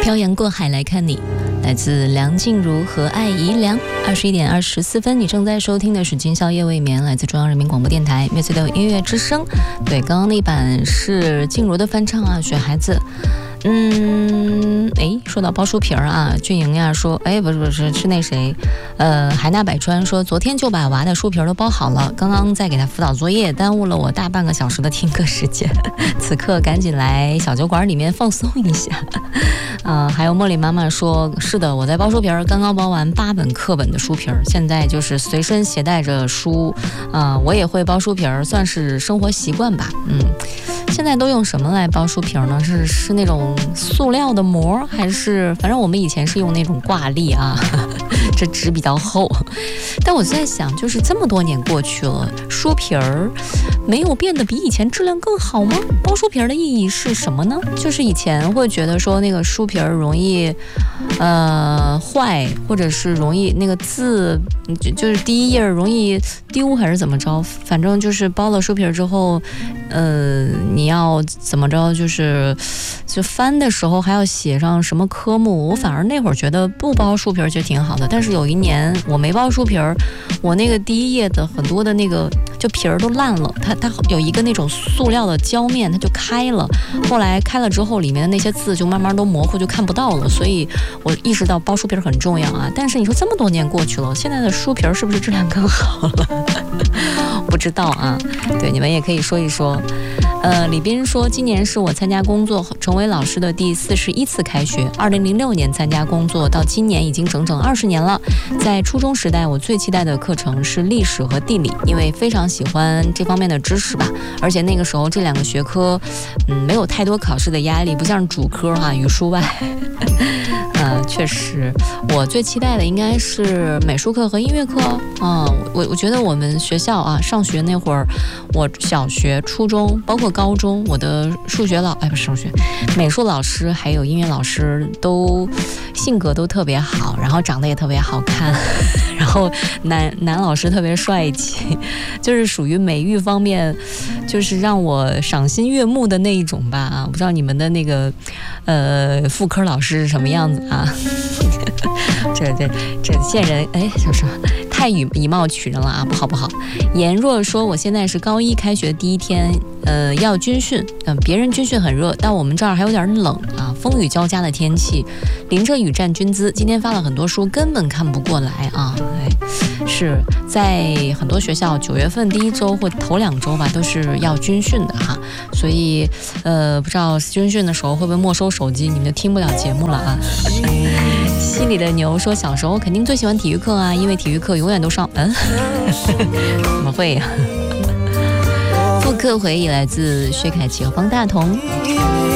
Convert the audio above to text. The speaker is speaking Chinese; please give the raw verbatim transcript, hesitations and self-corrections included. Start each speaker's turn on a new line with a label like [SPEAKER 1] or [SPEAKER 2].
[SPEAKER 1] 漂洋过海来看你，来自梁静茹和艾怡良。二十一点二十四分，你正在收听的是今宵夜未眠，来自中央人民广播电台乐队的音乐之声。对，刚刚那版是静茹的翻唱啊，雪孩子。嗯，哎，说到包书皮儿啊，俊莹呀说，哎，不是不是，是那谁，呃，海纳百川说，昨天就把娃的书皮儿都包好了，刚刚在给他辅导作业，耽误了我大半个小时的听歌时间，此刻赶紧来小酒馆里面放松一下。呃，还有茉莉妈妈说，是的，我在包书皮儿，刚刚包完八本课本的书皮儿，现在就是随身携带着书，啊、呃，我也会包书皮儿，算是生活习惯吧，嗯。现在都用什么来包书皮呢？是是那种塑料的膜，还是反正我们以前是用那种挂历啊，这纸比较厚。但我在想，就是这么多年过去了，书皮儿没有变得比以前质量更好吗？包书皮儿的意义是什么呢？就是以前会觉得说那个书皮儿容易呃坏，或者是容易那个字就就是第一页容易丢，还是怎么着？反正就是包了书皮儿之后，呃，你要怎么着？就是就翻的时候还要写上什么科目。我反而那会儿觉得不包书皮儿就挺好的。但是有一年我没包书皮儿，我那个第一页的很多的那个就皮儿都烂了，它它有一个那种塑料的胶面，它就开了。后来开了之后，里面的那些字就慢慢都模糊，就看不到了。所以我意识到包书皮儿很重要啊。但是你说这么多年过去了，现在的书皮儿是不是质量更好了？不知道啊。对，你们也可以说一说。呃，李斌说，今年是我参加工作成为老师的第四十一次开学。二零零六年参加工作，到今年已经整整二十年了。在初中时代，我最期待的课程是历史和地理，因为非常喜欢这方面的知识吧。而且那个时候这两个学科，嗯，没有太多考试的压力，不像主科哈、啊，语数外。呃，确实，我最期待的应该是美术课和音乐课啊。我我觉得我们学校啊，上学那会儿，我小学、初中，包括高中，我的数学老哎不是数学，美术老师还有音乐老师都性格都特别好，然后长得也特别好看，然后男男老师特别帅气，就是属于美育方面，就是让我赏心悦目的那一种吧啊！不知道你们的那个呃妇科老师是什么样子啊？这这这见人哎，就是太以以貌取人了啊！不好不好。颜若说，我现在是高一开学第一天，呃，要军训，嗯、呃，别人军训很热，但我们这儿还有点冷啊，风雨交加的天气，淋着雨站军姿。今天发了很多书，根本看不过来啊！哎，是在很多学校九月份第一周或头两周吧，都是要军训的哈，所以呃，不知道军训的时候会不会没收手机，你们就听不了节目了啊。溪里的牛说，小时候肯定最喜欢体育课啊，因为体育课永远都上嗯，怎么会呀、啊？复刻回忆来自薛凯琪和方大同。